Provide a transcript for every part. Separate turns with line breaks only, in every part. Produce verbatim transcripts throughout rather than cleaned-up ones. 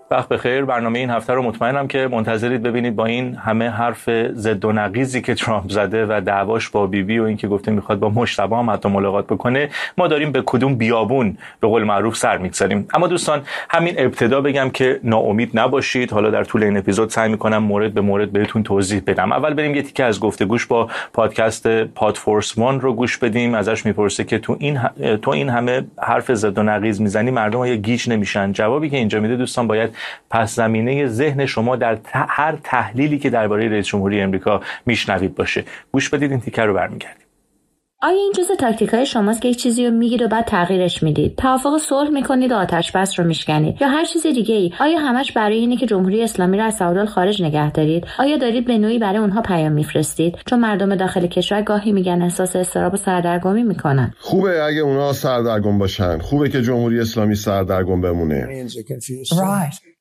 وقت بخیر. برنامه این هفته رو مطمئنم که منتظرید ببینید. با این همه حرف ضد و نقیضی که ترامپ زده و دعواش با بیبی بی و این که گفته میخواد با مجتبی هم حتی ملاقات بکنه، ما داریم به کدوم بیابون به قول معروف سر میگذاریم. اما دوستان، همین ابتدا بگم که ناامید نباشید. حالا در طول این اپیزود سعی میکنم مورد به مورد بهتون توضیح بدم. اول بریم یه تیکه از گفتگوش با پادکست پادفورس وان رو گوش بدیم. ازش میپرسه که تو این ه... تو این همه حرف ضد و نقیض میزنی، مردم ها گیج نمیشن؟ جوابی که اینجا میده دوستان باید پس زمینه ذهن شما در ت... هر تحلیلی که درباره رئیس جمهوری امریکا میشنوید باشه. گوش بدید، این تیکه رو برمیگردیم.
آیا این جزء تاکتیکای شماست که یک چیزی رو میگید و بعد تغییرش میدید؟ توافق صلح میکنید و آتش بس رو میشکنید یا هر چیز دیگه ای؟ آیا همش برای اینه که جمهوری اسلامی رو از سعودال خارج نگه دارید؟ آیا دارید به نوعی برای اونها پیام میفرستید؟ چون مردم داخل کشور گاهی میگن احساس اضطراب و سردرگمی میکنن.
خوبه اگه اونها سردرگم باشن. خوبه که جمهوری اسلامی سردرگم بمونه.
right.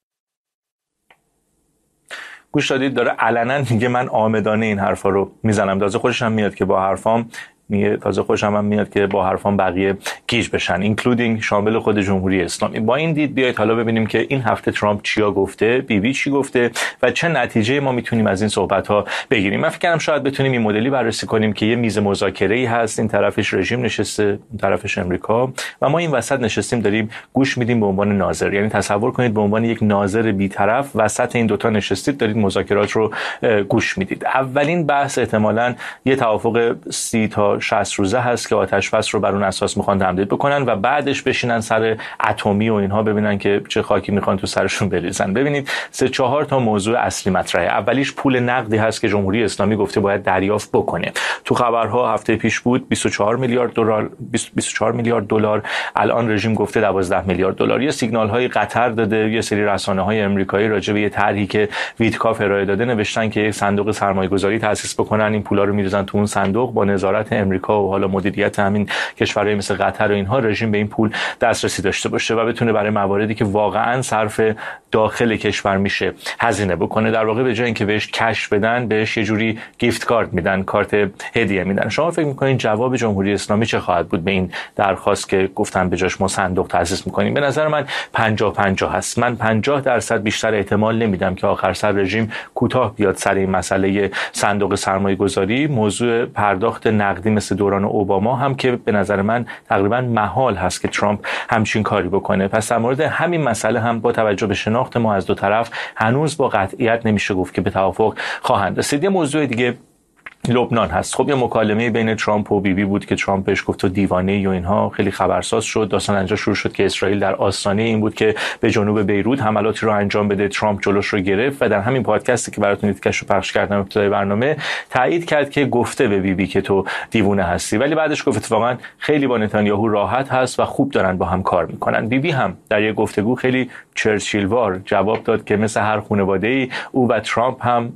گوش دادید، داره علنا میگه من عامدانه این حرفا رو میزنم. تازه خودش هم میاد که با حرفام میگه تازه خوشم هم میاد که با حرفان بقیه گیج بشن، اینکلودینگ شامل خود جمهوری اسلامی. با این دید بیایید حالا ببینیم که این هفته ترامپ چیا گفته، بیبی بی چی گفته و چه نتیجه ما میتونیم از این صحبت ها بگیریم. من فکر کنم شاید بتونیم این مدلی بررسی کنیم که یه میز مذاکره‌ای هست، این طرفش رژیم نشسته، اون طرفش امریکا و ما این وسط نشستیم داریم گوش میدیم به عنوان ناظر. یعنی تصور کنید به عنوان یک ناظر بی‌طرف وسط این دوتا نشستید، دارید مذاکرات رو گوش میدید. اولین بحث احتمالاً یه توافق سی تا شصت روزه هست که آتش بس رو بر اون اساس میخوان تمدید بکنن و بعدش بشینن سر اتمی و اینها ببینن که چه خاکی میخوان تو سرشون بریزن. ببینید سه چهار تا موضوع اصلی مطرحه. اولیش پول نقدی هست که جمهوری اسلامی گفته باید دریافت بکنه. تو خبرها هفته پیش بود بیست و چهار میلیارد دلار، بیست و چهار میلیارد دلار. الان رژیم گفته دوازده میلیارد دلار. یه سیگنال های قطر داده، یه سری رسانه های آمریکایی راجع به یه طرحی که ویتکاف ارائه داده نوشتن که یک صندوق سرمایه‌گذاری تأسیس بکنن، این پولا رو میریزن تو اون صندوق با نظارت امریکا و حالا مدیریت همین کشورهای مثل قطر و اینها، رژیم به این پول دسترسی داشته باشه و بتونه برای مواردی که واقعا صرف داخل کشور میشه هزینه بکنه. در واقع به جای اینکه بهش کش بدن، بهش یه جوری گیفت کارت میدن، کارت هدیه میدن. شما فکر میکنین جواب جمهوری اسلامی چه خواهد بود به این درخواست که گفتن به جاش ما صندوق تأسیس میکنیم؟ به نظر من پنجاه پنجاه هست. من پنجاه درصد بیشتر احتمال نمیدم که آخر سر رژیم کوتاه بیاد سر این مسئله صندوق سرمایه‌گذاری. موضوع پرداخت نقدی مثل دوران اوباما هم که به نظر من تقریبا محال هست که ترامپ همچین کاری بکنه. پس در مورد همین مسئله هم با توجه به شناخت ما از دو طرف هنوز با قطعیت نمیشه گفت که به توافق خواهند رسید. یه موضوع دیگه لبنان هست. خب یه مکالمه بین ترامپ و بیبی بی بود که ترامپ بهش گفت تو دیوانه‌ای و اینها، خیلی خبرساز شد. داستان اینجا شروع شد که اسرائیل در آستانه این بود که به جنوب بیروت حملاتی رو انجام بده. ترامپ جلوش رو گرفت و در همین پادکستی که براتون دیدکش رو پخش کردم ابتدای برنامه تایید کرد که گفته به بیبی بی که تو دیوونه هستی، ولی بعدش گفت اتفاقا خیلی با نتانیاهو راحت هست و خوب دارن با هم کار میکنن. بیبی بی هم در یک گفتگو خیلی چرچیل وار جواب داد که مثل هر خانواده‌ای او و ترامپ هم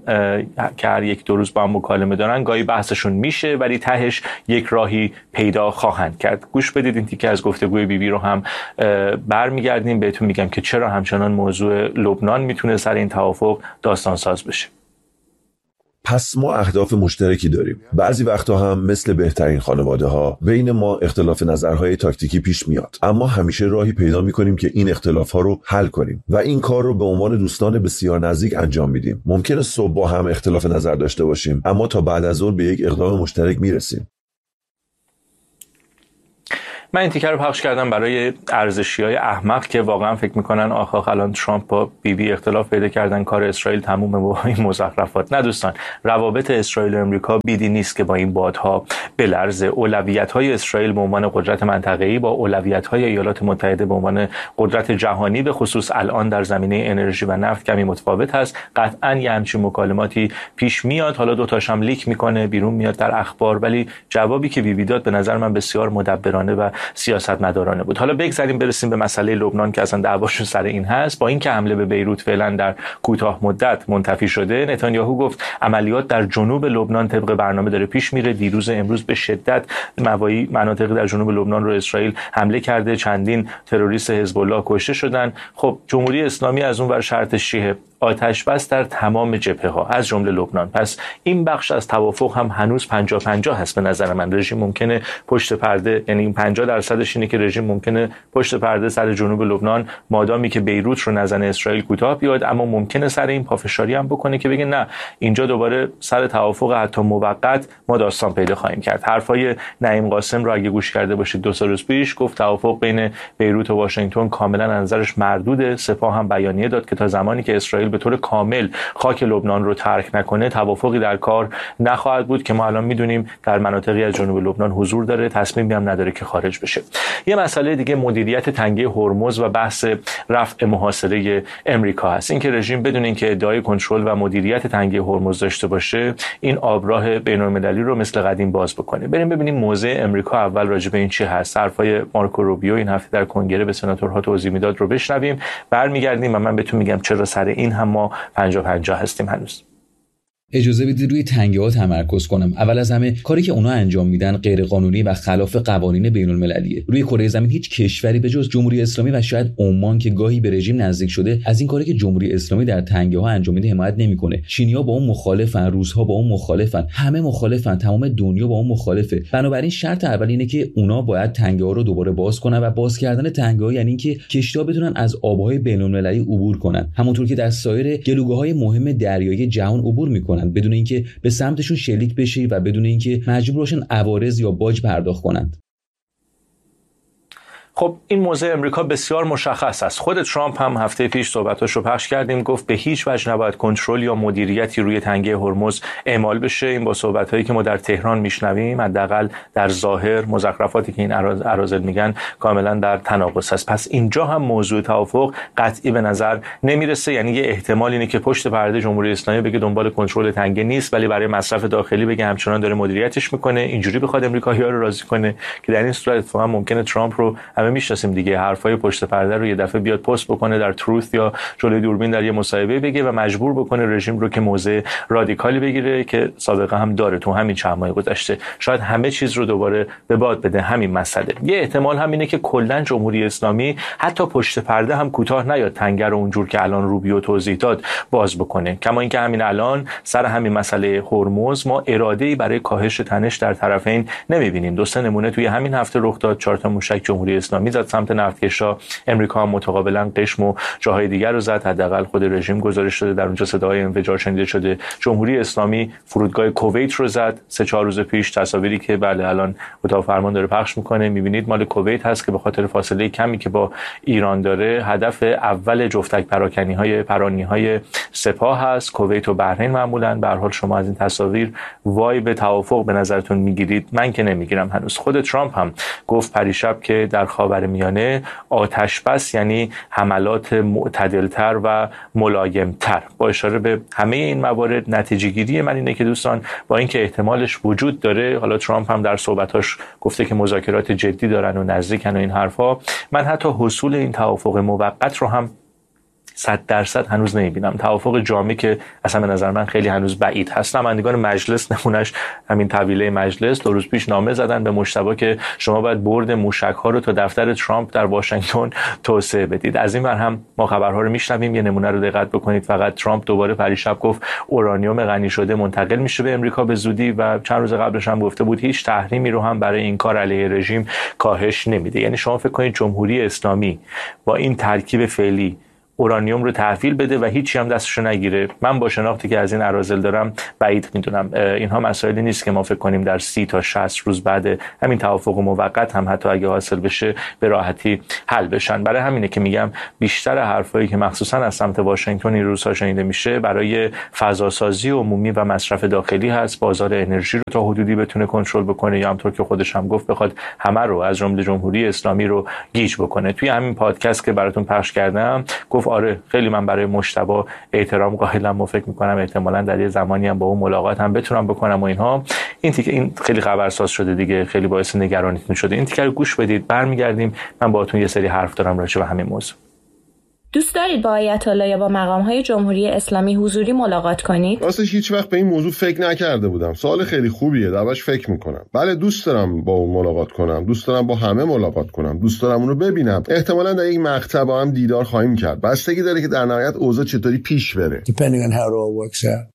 که هر یک دو روز با هم مکالمه دارن، گاهی بحثشون میشه ولی تهش یک راهی پیدا خواهند کرد. گوش بدید این تیکه از گفتگوی بیبی بی رو هم برمیگردیم بهتون میگم که چرا همچنان موضوع لبنان میتونه سر این توافق داستان ساز بشه.
پس ما اهداف مشترکی داریم. بعضی وقتا هم مثل بهترین خانواده ها بین ما اختلاف نظرهای تاکتیکی پیش میاد، اما همیشه راهی پیدا میکنیم که این اختلاف ها رو حل کنیم و این کار رو به عنوان دوستان بسیار نزدیک انجام میدیم. ممکنه صبح با هم اختلاف نظر داشته باشیم، اما تا بعد از ظهر به یک اقدام مشترک میرسیم.
من این تیکر رو پخش کردم برای ارزشیای احمق که واقعا فکر میکنن آخ آخ الان ترامپ با بیبی بی اختلاف پیدا کردن، کار اسرائیل تمومه با این مزخرفات. نه دوستان، روابط اسرائیل و امریکا بیدی نیست که با این بادها بلرزه. اولویت‌های اسرائیل به عنوان قدرت منطقه‌ای با اولویت‌های ایالات متحده به عنوان قدرت جهانی به خصوص الان در زمینه انرژی و نفت کمی متفاوت هست. قطعاً یه همچین مکالماتی پیش میاد، حالا دو تاش هم لیک میکنه بیرون میاد در اخبار، ولی جوابی که بیبی بی داد به نظر من بسیار مدبرانه و سیاستمدارانه بود. حالا بگذاریم برسیم به مسئله لبنان که اصلا دعواشون سر این هست. با اینکه حمله به بیروت فعلا در کوتاه مدت منتفی شده، نتانیاهو گفت عملیات در جنوب لبنان طبق برنامه داره پیش میره. دیروز امروز به شدت موایی مناطق در جنوب لبنان رو اسرائیل حمله کرده، چندین تروریست حزب الله کشته شدن. خب جمهوری اسلامی از اون ور شرطش چیه؟ آتش بس در تمام جبهه ها از جمله لبنان. پس این بخش از توافق هم هنوز پنجاه پنجاه هست به نظر من. رژیم ممکنه پشت پرده، یعنی پنجاه درصدش اینه که رژیم ممکنه پشت پرده سر جنوب لبنان مادامی که بیروت رو نزنه اسرائیل کوتاه بیاد، اما ممکنه سر این پافشاری هم بکنه که بگه نه اینجا دوباره سر توافق حتی موقت ما داستان پیدا خواهیم کرد. حرفای نعیم قاسم رو اگه گوش کرده باشید دو سال پیش گفت توافق بین بیروت و واشنگتن کاملا نظرش مردوده. سپاه هم بیانیه داد که تا زمانی که اسرائیل به طور کامل خاک لبنان رو ترک نکنه توافقی در کار نخواهد بود، که ما الان میدونیم در مناطقی از جنوب لبنان حضور داره، تصمیمی هم نداره که خارج بشه. یه مسئله دیگه مدیریت تنگه هرمز و بحث رفع محاصره امریکا هست. اینکه رژیم بدون اینکه ادعای کنترل و مدیریت تنگه هرمز داشته باشه این آبراه بین‌المللی رو مثل قدیم باز بکنه. بریم ببینیم موضع امریکا اول راجع به این چی هست. حرفای مارکو روبیو این هفته در کنگره به سناتورها توضیح میداد رو بشنویم، برمیگردیم و من بهتون میگم چرا سر این هم ما پنجاه پنجاه هستیم هنوز.
اجازه بدید روی تنگه ها تمرکز کنم. اول از همه کاری که اونا انجام میدن غیر قانونی و خلاف قوانین بین المللیه. روی کره زمین هیچ کشوری به جز جمهوری اسلامی و شاید عمان که گاهی به رژیم نزدیک شده از این کاری که جمهوری اسلامی در تنگه ها انجام میده حمایت نمیکنه. چینی‌ها با اون مخالفن، روس‌ها با اون مخالفن، همه مخالفن، تمام دنیا با اون مخالفه. بنابراین شرط اول اینه که اونا باید تنگه ها رو دوباره باز کنن و باز کردن تنگه ها یعنی اینکه کشتی‌ها بتونن از آب‌های بین المللی عبور کنن، همونطور که در سایر گلوگاه‌های مهم دریایی جهان عبور میکنن بدون اینکه به سمتشون شلیک بشه و بدون اینکه مجبور باشن عوارض یا باج پرداخت کنند.
خب این موضع امریکا بسیار مشخص است. خود ترامپ هم هفته پیش صحبتاش رو پخش کردیم، گفت به هیچ وجه نباید کنترل یا مدیریتی روی تنگه هرمز اعمال بشه. این با صحبتایی که ما در تهران میشنویم حداقل در ظاهر مزخرفاتی که این اراذل میگن کاملا در تناقض است. پس اینجا هم موضوع توافق قطعی به نظر نمیرسه. یعنی یه احتمال اینه که پشت پرده جمهوری اسلامی بگه دنبال کنترل تنگه نیست، ولی برای مصرف داخلی بگه همچنان داره مدیریتش میکنه، اینجوری بخواد امریکایی‌ها رو راضی کنه که در این صورت اتفاقا ممکنه ترامپ رو میشناسیم دیگه، حرفای پشت پرده رو یه دفعه بیاد پست بکنه در تروث یا جلوی دوربین در یه مصاحبه بگه و مجبور بکنه رژیم رو که موضع رادیکالی بگیره که سابقه هم داره تو همین چند ماه گذشته. شاید همه چیز رو دوباره به باد بده همین مسئله. یه احتمال هم اینه که کلا جمهوری اسلامی حتی پشت پرده هم کوتاه نیاد تنگه رو اونجور که الان روبیو توضیح داد باز بکنه. کما اینکه همین الان سر همین مسئله هرمز ما اراده‌ای برای کاهش تنش در طرفین نمی‌بینیم. دو سه نمونه توی همین هفته رخ داد. چهار تا موشک جمهوری اسلامی زد سمت نفتکشا، امریکا هم متقابلا قشم و جاهای دیگر رو زد. حداقل خود رژیم گزارش داده در اونجا صداهای انفجار شنیده شده. جمهوری اسلامی فرودگاه کویت رو زد سه چهار روز پیش. تصاویری که بله الان اتاق فرمان داره پخش میکنه میبینید مال کویت هست که به خاطر فاصله کمی که با ایران داره هدف اول جفتک پراکنی های پرانی های سپاه هست. کویت و بحرین معمولا. به هر حال شما از این تصاویر وای به توافق به نظرتون میگیرید؟ من که نمیگیرم هنوز. خود ترامپ هم گفت پریشب که در خاورمیانه آتش بس یعنی حملات معتدلتر و ملایمتر. با اشاره به همه این موارد نتیجه گیری من اینه که دوستان با اینکه احتمالش وجود داره، حالا ترامپ هم در صحبتاش گفته که مذاکرات جدی دارن و نزدیکن و این حرفا، من حتی حصول این توافق موقت رو هم صد درصد هنوز نمیبینم. توافق جامع که اصلا به نظر من خیلی هنوز بعید هست. نمایندگان مجلس نمونش همین طویله مجلس دو روز پیش نامه زدن به مجتبی که شما باید برد موشک ها رو تا دفتر ترامپ در واشنگتن توسعه بدید. از این ور هم ما خبرها رو میشنویم. یه نمونه رو دقت بکنید فقط. ترامپ دوباره پریشب گفت اورانیوم غنی شده منتقل میشه به امریکا به زودی و چند روز قبلش هم گفته بود هیچ تحریمی رو هم برای این کار علیه رژیم کاهش نمیده. یعنی شما فکر کنید جمهوری اسلامی با این ترکیب فعلی اورانیوم رو تحویل بده و هیچی هم دستشو نگیره؟ من با شناختی که از این اراذل دارم بعید میدونم. اینها مسائلی نیست که ما فکر کنیم در سی تا شصت روز بعد همین توافق موقت هم حتی اگه حاصل بشه به راحتی حل بشن. برای همینه که میگم بیشتر حرفایی که مخصوصا از سمت واشنگتن این روزها شنیده میشه برای فضاسازی عمومی و مصرف داخلی هست. بازار انرژی رو تا حدودی بتونه کنترل بکنه یا همونطور که خودش هم گفت بخواد همه رو از جمله جمهوری اسلامی رو گیج بکنه. توی همین پادکست که براتون پخش کردم گفت آره خیلی من برای مجتبی احترام قائلم و فکر میکنم احتمالاً در یه زمانی هم با اون ملاقات هم بتونم بکنم و اینها. این تیکه این خیلی خبرساز شده دیگه، خیلی باعث نگرانیتون شده. این تیکه رو گوش بدید، برمیگردیم من باهاتون یه سری حرف دارم راجع به همین موضوع.
دوست دارید با آیت الله یا با مقام‌های جمهوری اسلامی حضوری ملاقات کنید؟
راستش هیچ وقت به این موضوع فکر نکرده بودم. سوال خیلی خوبیه، دربارش فکر میکنم. بله دوست دارم با اون ملاقات کنم، دوست دارم با همه ملاقات کنم، دوست دارم اون رو ببینم. احتمالاً در یک مقطع با هم دیدار خواهیم کرد. بستگی داره که در نهایت اوضاع چطوری پیش بره.
Depending on how it all works out.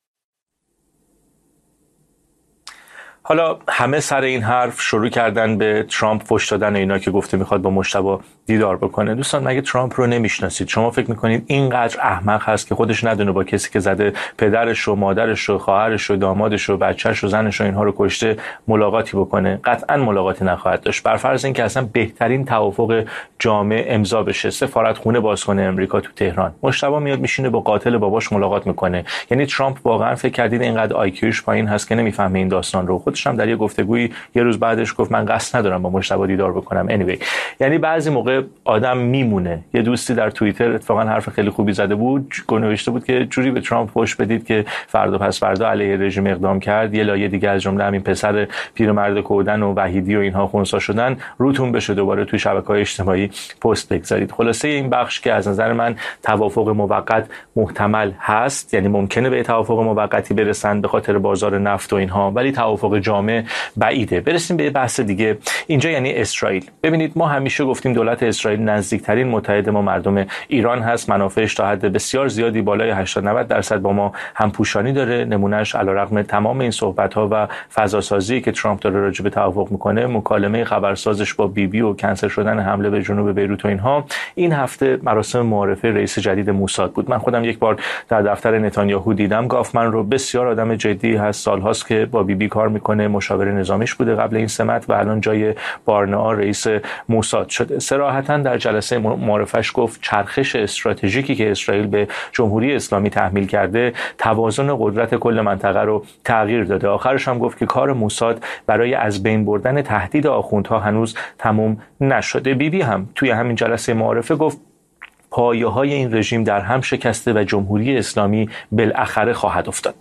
حالا همه سر این حرف شروع کردن به ترامپ فحش دادن اینا که گفته میخواد با مجتبی دیدار بکنه. دوستان مگه ترامپ رو نمیشناسید؟ شما فکر میکنید اینقدر احمق هست که خودش ندونه با کسی که زده پدرش و مادرش و خواهرش و دامادش و بچه‌ش و زنش و اینها رو کشته ملاقاتی بکنه؟ قطعا ملاقاتی نخواهد داشت. بر فرض اینکه اصلا بهترین توافق جامع امضا بشه، سفارتخونه باز کنه امریکا تو تهران، مجتبی میاد میشینه با قاتل باباش ملاقات میکنه. یعنی ترامپ واقعا فکر کردید اینقدر آی کیوش پایین هست که نمیفهمه این داستان رو؟ خودش هم در یه گفتگویی یه روز بعدش گفت من قصد ندارم با مجتبی دیدار بکنم. anyway یعنی بعضی موقع آدم میمونه. یه دوستی در توییتر اتفاقا حرف خیلی خوبی زده بود، نوشته بود که جوری به ترامپ فحش بدید که فردا پس فردا علیه رژیم اقدام کرد، یه لایه دیگه از جمله همین پسر پیرمرد کودن و وحیدی و اینها خونسا شدن روتون بشه دوباره توی شبکه‌های اجتماعی پست بگذارید. خلاصه این بخش که از نظر من توافق موقت محتمل هست، یعنی ممکنه به توافق موقتی برسن به خاطر بازار نفت و اینها، ولی توافق جامع بعیده. برسیم به بحث دیگه اینجا، یعنی اسرائیل. ببینید ما همیشه گفتیم دولت اسرائیل نزدیکترین متحد ما مردم ایران هست، منافعش تا حد بسیار زیادی بالای هشتاد نود درصد با ما همپوشانی داره. نمونهش علیرغم تمام این صحبت‌ها و فضاسازی که ترامپ داره راجع به توافق میکنه، مکالمه خبرسازش با بیبی و کنسل شدن حمله به جنوب بیروت و اینها، این هفته مراسم معارفه رئیس جدید موساد بود. من خودم یک بار در دفتر نتانیاهو دیدم. گافمن رو بسیار آدم جدی هست، سالهاست که با بیبی کار میکنه، مشاور نظامیش بوده قبل این سمت و الان جای بارنئا رئیس موساد شده. صراحتاً در جلسه معرفش گفت چرخش استراتژیکی که اسرائیل به جمهوری اسلامی تحمیل کرده توازن قدرت کل منطقه رو تغییر داده. آخرش هم گفت که کار موساد برای از بین بردن تهدید آخوندها هنوز تمام نشده. بیبی هم توی همین جلسه معرفه گفت پایه‌های این رژیم در هم شکسته و جمهوری اسلامی بالاخره خواهد افتاد.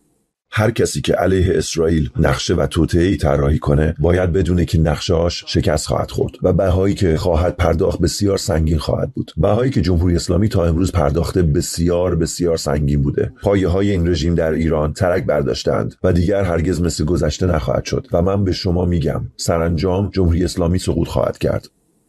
هر کسی که علیه اسرائیل نقشه و توطئه‌ای طراحی کنه باید بدونه که نقشه‌اش شکست خواهد خورد و بهایی که خواهد پرداخت بسیار سنگین خواهد بود. بهایی که جمهوری اسلامی تا امروز پرداخته بسیار بسیار سنگین بوده. پایه‌های این رژیم در ایران ترک برداشتند و دیگر هرگز مثل گذشته نخواهد شد و من به شما میگم سرانجام جمهوری اسلامی سقوط خواهد کرد.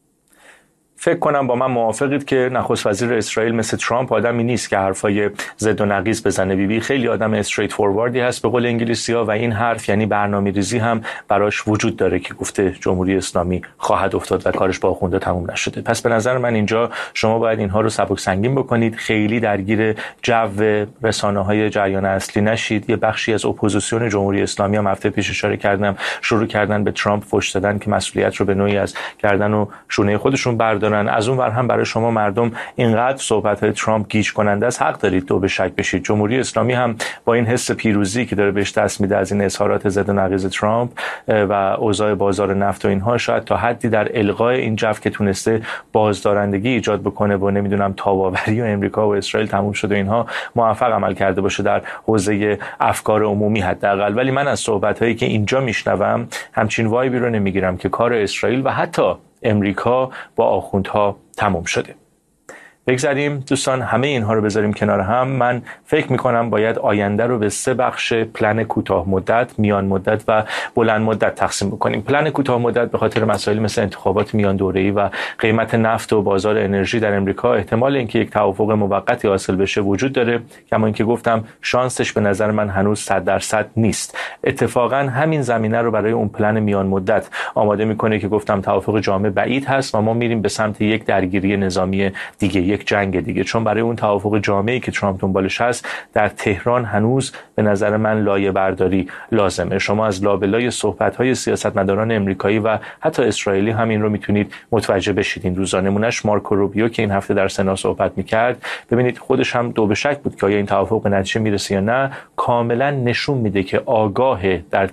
فکر کنم با من موافقید که نخست وزیر اسرائیل مثل ترامپ آدمی نیست که حرفای ضد و نقیض بزنه. بیبی خیلی آدم استریت فورواردی هست به قول انگلیسی‌ها و این حرف یعنی برنامه‌ریزی هم براش وجود داره که گفته جمهوری اسلامی خواهد افتاد و کارش با آخونده تموم نشده. پس به نظر من اینجا شما باید اینها رو سبک سنگین بکنید، خیلی درگیر جو رسانه‌های جریان اصلی نشید. یه بخشی از اپوزیسیون جمهوری اسلامی هم هفته پیش اشاره کردم شروع کردن به ترامپ فحش دادن که مسئولیت رو به نوعی از گردن و شونه خودشون بردارن. از اون ور هم برای شما مردم اینقدر صحبت‌های ترامپ گیج کننده است، حق دارید تو به شک بشید. جمهوری اسلامی هم با این حس پیروزی که داره بهش دست میده از این اظهارات ضد و نقیض ترامپ و اوضاع بازار نفت و اینها، شاید تا حدی در الغای این جو که تونسته بازدارندگی ایجاد بکنه و نمیدونم تاباوری و امریکا و اسرائیل تموم شده اینها، موفق عمل کرده باشه در حوزه افکار عمومی حداقل. ولی من از صحبت‌هایی که اینجا میشنوم همچین وایبی رو نمیگیرم که کار اسرائیل و حتی امریکا با آخوندها تموم شده. بگذاریم دوستان همه اینها رو بذاریم کنار هم. من فکر میکنم باید آینده رو به سه بخش پلن کوتاه مدت، میان مدت و بلند مدت تقسیم بکنیم. پلن کوتاه مدت به خاطر مسائل مثل انتخابات میان دوره‌ای و قیمت نفت و بازار انرژی در امریکا احتمال اینکه یک توافق موقتی حاصل بشه وجود داره، کما اینکه گفتم شانسش به نظر من هنوز صد درصد نیست. اتفاقا همین زمینه رو برای اون پلن میان مدت آماده میکنه که گفتم توافق جامع بعید هست و ما میریم به سمت یک درگیری نظامی دیگه، یک جنگ دیگه. چون برای اون توافق جامعی که ترامپ دنبالش هست در تهران هنوز به نظر من لایه برداری لازمه. شما از لابلای صحبت‌های سیاستمداران امریکایی و حتی اسرائیلی همین رو میتونید متوجه بشید. این روزا نمونهش مارکو روبیو که این هفته در سنا صحبت میکرد، ببینید خودش هم دو به شک بود که آیا این توافق به نتیجه میرسه یا نه. کاملا نشون میده که آگاه در